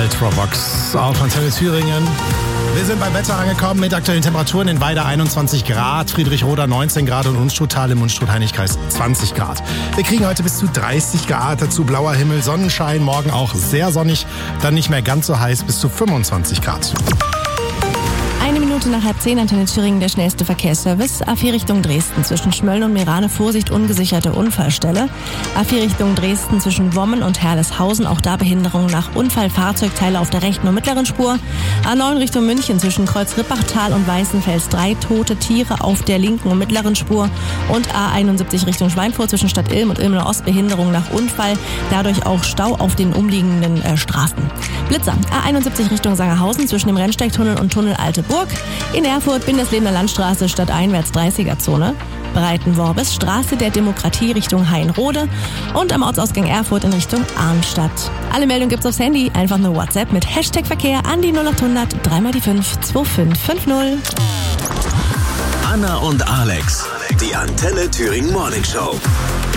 Ultravox auf Antenne Thüringen. Wir sind beim Wetter angekommen mit aktuellen Temperaturen in Weida 21 Grad, Friedrichroda 19 Grad und Unstruttal im Unstrut-Heinig-Kreis 20 Grad. Wir kriegen heute bis zu 30 Grad, dazu blauer Himmel, Sonnenschein, morgen auch sehr sonnig, dann nicht mehr ganz so heiß, bis zu 25 Grad. 1 Minute nach 9:30, Antenne Thüringen, der schnellste Verkehrsservice. A4 Richtung Dresden, zwischen Schmölln und Meerane, Vorsicht, ungesicherte Unfallstelle. A4 Richtung Dresden, zwischen Wommen und Herleshausen, auch da Behinderung nach Unfall, Fahrzeugteile auf der rechten und mittleren Spur. A9 Richtung München, zwischen Kreuz-Rippachtal und Weißenfels, 3 tote Tiere auf der linken und mittleren Spur. Und A71 Richtung Schweinfurt, zwischen Stadt Ilm und Ilmenau Ost, Behinderung nach Unfall, dadurch auch Stau auf den umliegenden Straßen. Blitzer, A71 Richtung Sangerhausen, zwischen dem Rennsteigtunnel und Tunnel Alte Burg. In Erfurt, Bindeslebner Landstraße, stadteinwärts 30er-Zone. Breitenworbis, Straße der Demokratie Richtung Hainrode. Und am Ortsausgang Erfurt in Richtung Arnstadt. Alle Meldungen gibt's aufs Handy, einfach nur WhatsApp mit Hashtag Verkehr an die 0800 3x5 2550. Anna und Alex, die Antenne Thüringen Morning Show.